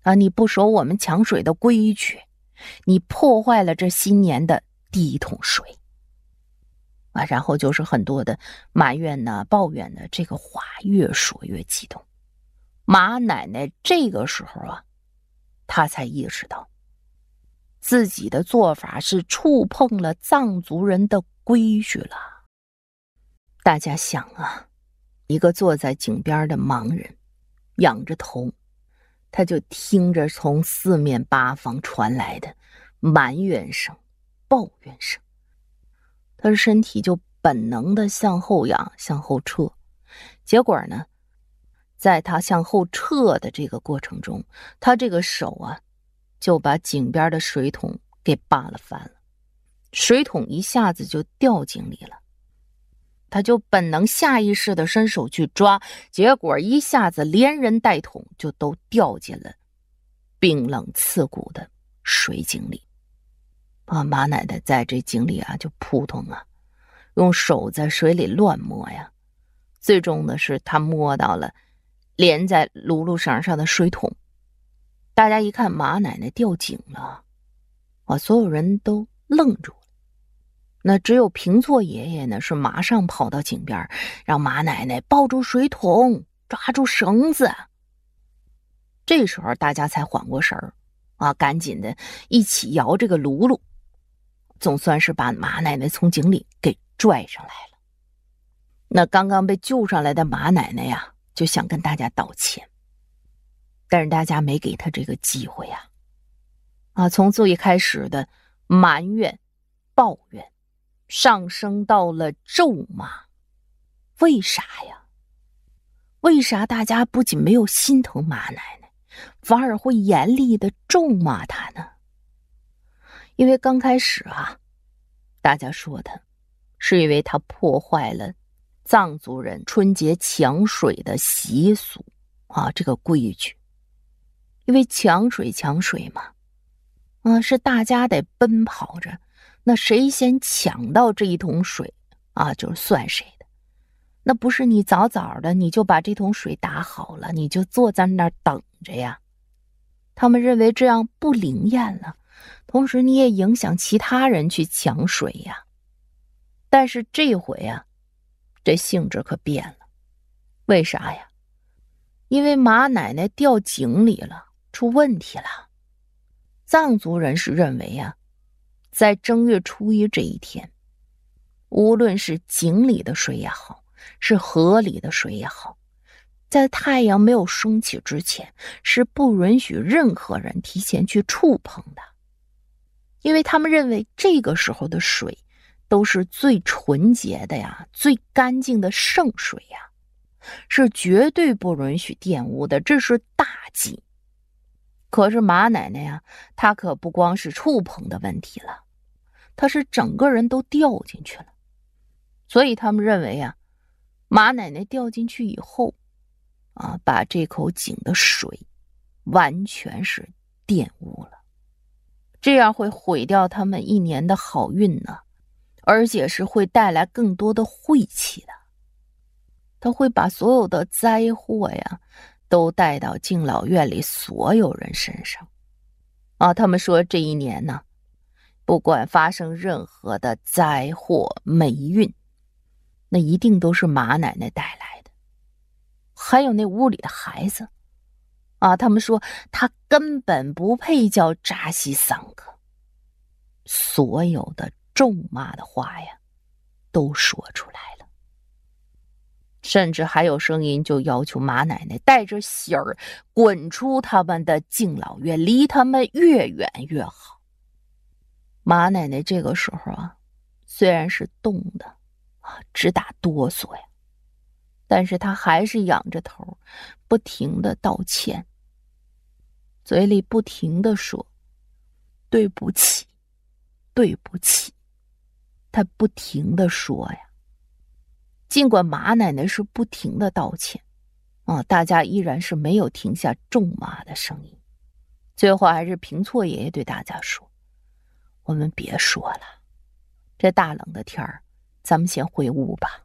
你不守我们抢水的规矩，你破坏了这新年的第一桶水。然后就是很多的埋怨呢、抱怨的，这个话越说越激动。马奶奶这个时候她才意识到自己的做法是触碰了藏族人的规矩了。大家想一个坐在井边的盲人仰着头，他就听着从四面八方传来的埋怨声、抱怨声，他的身体就本能的向后仰、向后撤。结果呢，在他向后撤的这个过程中，他这个手就把井边的水桶给扒了翻了，水桶一下子就掉井里了。他就本能下意识的伸手去抓，结果一下子连人带桶就都掉进了冰冷刺骨的水井里。马奶奶在这井里就扑通用手在水里乱摸最终的是她摸到了连在辘轳绳上的水桶。大家一看马奶奶掉井了所有人都愣住了。那只有平错爷爷呢是马上跑到井边，让马奶奶抱住水桶，抓住绳子。这时候大家才缓过神儿赶紧的一起摇这个辘轳，总算是把马奶奶从井里给拽上来了。那刚刚被救上来的马奶奶就想跟大家道歉，但是大家没给她这个机会从最开始的埋怨、抱怨上升到了咒骂。为啥呀？为啥大家不仅没有心疼马奶奶，反而会严厉的咒骂她呢？因为刚开始大家说她是因为她破坏了藏族人春节抢水的习俗这个规矩。因为抢水嘛是大家得奔跑着，那谁先抢到这一桶水就是算谁的。那不是你早早的你就把这桶水打好了，你就坐在那儿等着呀。他们认为这样不灵验了，同时你也影响其他人去抢水呀。但是这回这性质可变了。为啥呀？因为马奶奶掉井里了，出问题了。藏族人是认为在正月初一这一天，无论是井里的水也好，是河里的水也好，在太阳没有升起之前，是不允许任何人提前去触碰的。因为他们认为这个时候的水都是最纯洁的最干净的圣水是绝对不允许玷污的，这是大忌。可是马奶奶她可不光是触碰的问题了，她是整个人都掉进去了。所以他们认为马奶奶掉进去以后把这口井的水完全是玷污了，这样会毁掉他们一年的好运呢，而且是会带来更多的晦气的。他会把所有的灾祸都带到敬老院里所有人身上他们说这一年呢，不管发生任何的灾祸霉运，那一定都是马奶奶带来的。还有那屋里的孩子他们说他根本不配叫扎西桑克。所有的咒骂的话都说出来了。甚至还有声音就要求马奶奶带着喜儿滚出他们的敬老院，离他们越远越好。马奶奶这个时候虽然是冻的直打哆嗦但是她还是仰着头不停地道歉，嘴里不停地说对不起对不起。她不停地说尽管马奶奶是不停的道歉大家依然是没有停下咒骂的声音。最后还是平错爷爷对大家说，我们别说了，这大冷的天儿，咱们先回屋吧。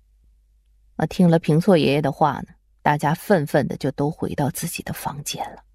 听了平错爷爷的话呢，大家愤愤的就都回到自己的房间了。